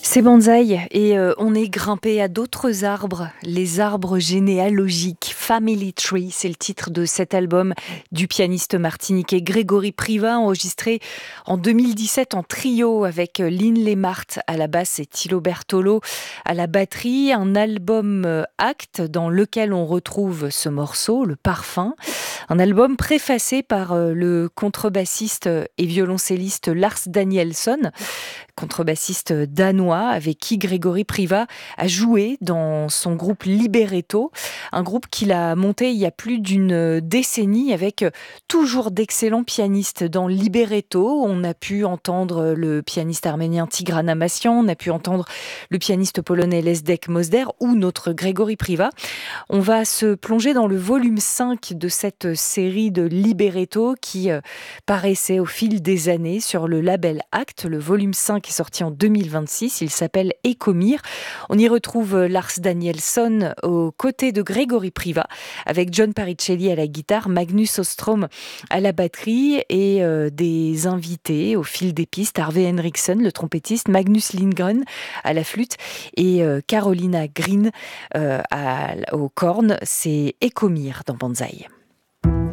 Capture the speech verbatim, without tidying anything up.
C'est Banzai et euh, on est grimpé à d'autres arbres, les arbres généalogiques. Family Tree, c'est le titre de cet album du pianiste martiniquais Grégory Privat, enregistré en deux mille dix-sept en trio avec Lynn Lemart à la basse et Thilo Bertolo à la batterie. Un album euh, acte dans lequel on retrouve ce morceau, Le Parfum. Un album préfacé par euh, le contrebassiste et violoncelliste Lars Danielsson, contrebassiste danois avec qui Grégory Privat a joué dans son groupe Libretto, un groupe qu'il a monté il y a plus d'une décennie avec toujours d'excellents pianistes. Dans Libretto, on a pu entendre le pianiste arménien Tigran Amassian, on a pu entendre le pianiste polonais Leszek Mosder ou notre Grégory Privat. On va se plonger dans le volume cinq de cette série de Libretto qui euh, paraissait au fil des années sur le label Acte. Le volume cinq est sorti en deux mille vingt-six, il s'appelle Ecomir. On y retrouve Lars Danielsson aux côtés de Grégory Privat, avec John Paricelli à la guitare, Magnus Ostrom à la batterie et euh, des invités au fil des pistes, Harvey Henriksen, le trompettiste, Magnus Lindgren à la flûte et euh, Carolina Green euh, à, aux cornes. C'est Ecomir dans Banzai.